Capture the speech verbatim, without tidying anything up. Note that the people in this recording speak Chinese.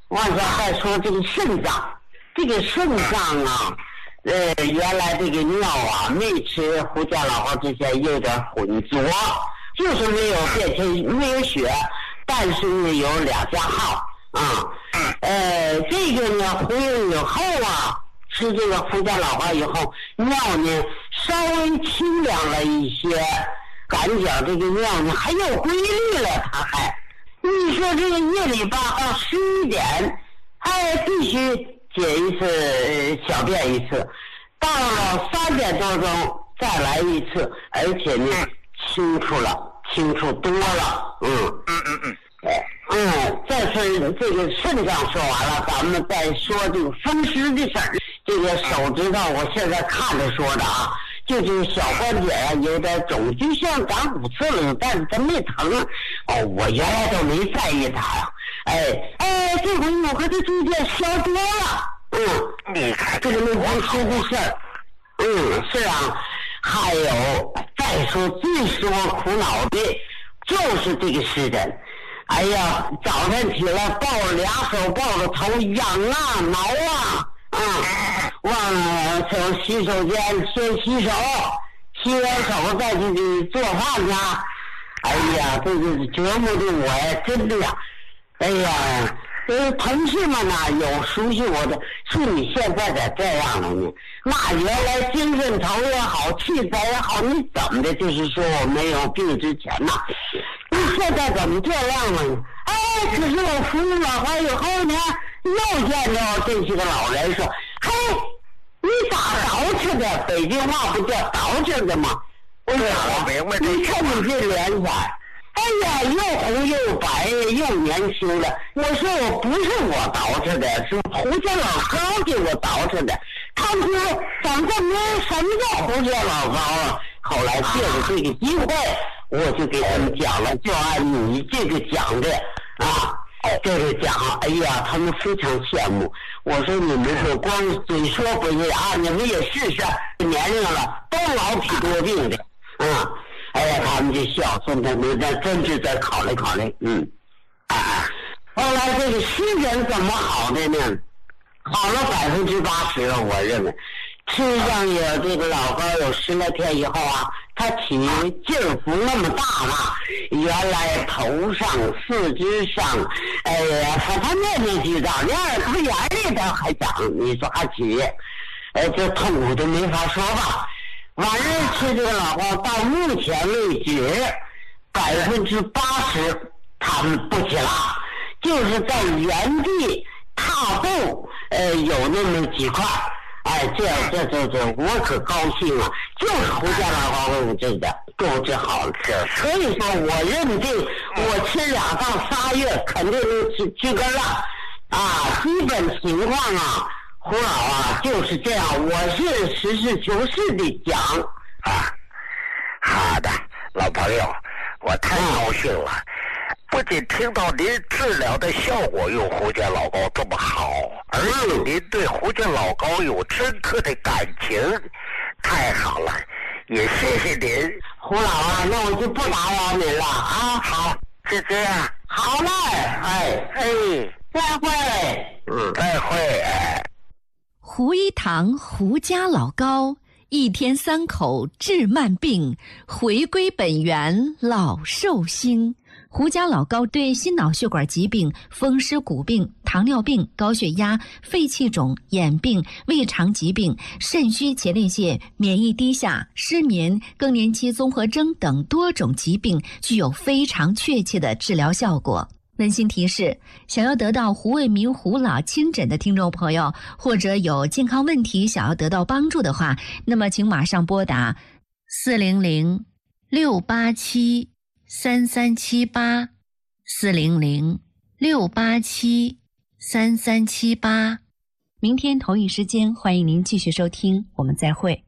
往下再说这个肾脏，这个肾脏啊，呃，原来这个尿啊，没吃胡家老高之前有点浑浊，就是没有变成没有血，但是呢有两加号啊，呃，这个呢服用以后啊，吃这个胡家老高以后，尿呢稍微清凉了一些，感觉这个尿呢还有规律了，它还。你说这个夜里吧到十一点，还必须解一次、呃、小便一次，到了三点多钟再来一次，而且呢清楚了，清楚多了，嗯嗯嗯嗯，嗯，这是这个肾脏说完了，咱们再说这个风湿的事儿。这个手指头我现在看着说的啊。就是小关节啊有点肿，就像长骨刺了，但是它没疼。哦，我原来都没在意它呀、啊。哎哎，这回我和它逐渐消多了。嗯，你看这个没风湿的事儿。嗯，是啊。还有再说最说苦恼的，就是这个湿疹。哎呀，早晨起来抱着俩手抱着头痒啊挠啊。啊，忘了从洗手间先洗手，洗完手再去做饭去。哎呀，这个折磨的我呀，真的呀！哎呀，呃，同事们呢有熟悉我的，说你现在咋这样了呢？那原来精神头也好，气色也好，你怎么的？就是说我没有病之前呐，你现在怎么这样了呢？哎，可是我服用老花以后呢？又见着这些个老人说：“嘿，你咋捯饬的？北京话不叫捯饬的吗？”我说：“我明白。你看你这脸色，哎呀，又红又白又年轻的。”我说：“我不是我捯饬的，是胡家老高给我捯饬的。”他说：“怎么没什么叫胡家老高啊？”后来借着这个机会，我就给他们讲了，就按你这个讲的啊。这个讲，哎呀，他们非常羡慕。我说你们说光嘴说不行啊，你们也试试，年龄了都老体多病的，嗯，哎呀，他们就笑，说他们那真是在考虑考虑，嗯，啊，后来这个湿疹怎么好的呢？好了百分之八十了，我认为。吃上有这个老高有十来天以后啊，他起劲儿不那么大了，原来头上四肢上，哎呀，他他面面俱到，连耳朵眼里头还长，你说还起，呃，这痛苦都没法说吧。晚上吃这个老高，到目前为止百分之八十他们不起了，就是在原地踏步，呃，有那么几块。哎，这这这这，我可高兴了！就是胡家老高给我治的，给我治好了。所以说，我认定我吃两到仨月肯定能治治根了。啊，基本情况啊，胡老啊就是这样。我是实事求是的讲啊。好的，老朋友，我太高兴了。嗯，不仅听到您治疗的效果用胡家老高这么好，而且您对胡家老高有深刻的感情，太好了，也谢谢您。 胡老啊，那我就不打扰您了啊。 好，就这样。 好嘞，哎哎，再会。 嗯，再会。哎， 胡一堂胡家老高，一天三口治慢病，回归本源老寿星。胡家老高对心脑血管疾病、风湿骨病、糖尿病、高血压、肺气肿、眼病、胃肠疾病、肾虚前列腺、免疫低下、失眠、更年期综合征等多种疾病具有非常确切的治疗效果。温馨提示：想要得到胡卫民胡老亲诊的听众朋友，或者有健康问题想要得到帮助的话，那么请马上拨打四零零六八七三三七八四零零六八七三三七八。明天同一时间，欢迎您继续收听，我们再会。